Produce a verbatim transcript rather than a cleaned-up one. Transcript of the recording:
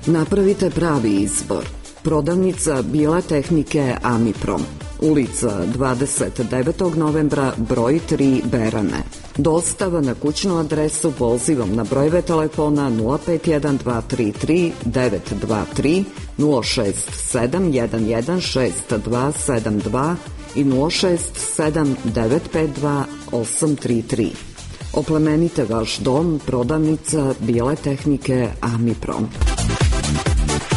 Napravite pravi izbor. Prodavnica Bijele tehnike Amiprom. Ulica dvadeset devetog novembra, broj tri, Berane. Dostava na kućnu adresu pozivom na brojeve telefona nula pet jedan dva tri tri devet dva tri, nula šest sedam jedan jedan šest dva sedam dva i nula šest sedam devet pet dva osam tri tri. Oplemenite vaš dom, prodavnica Bijele tehnike Amiprom.